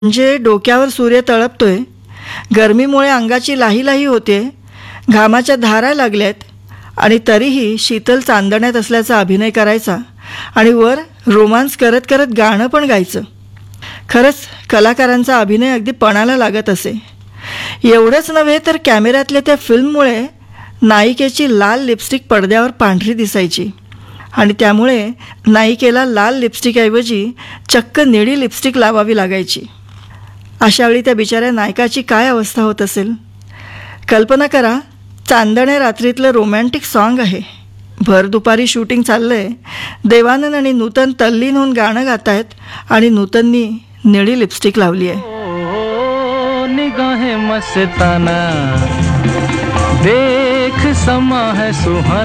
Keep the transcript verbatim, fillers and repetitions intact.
म्हणजे डोक्यावर सूर्य तळपतोय, गरमीमुळे अंगाची लाही लाही होते, घामाच्या धारा लागल्यात आणि तरीही शीतल चांदण्यात असल्याचा अभिनय करायचा आणि वर रोमांस करत करत गाणं पण गायचं. खरंच कलाकारांचा अभिनय अगदी पणाला लागत असे. एवढंच नव्हे तर कॅमेऱ्यातल्या त्या फिल्ममुळे नायिकेची लाल लिपस्टिक पडद्यावर पांढरी दिसायची आणि त्यामुळे नायिकेला लाल लिपस्टिकऐवजी चक्क निळी लिपस्टिक लावावी लागायची. अशावेळी त्या बिचाऱ्या नायकाची काय अवस्था होत असेल. कल्पना करा, चांदण्या रात्रीतलं रोमॅन्टिक सॉन्ग आहे, भर दुपारी शूटिंग चाललंय, देवानंद आणि नूतन तल्लीन होऊन गाणं गातायत आणि नूतननी निळी लिपस्टिक लावली आहे. निगाहें मस्ताना देख समा है सुहाना.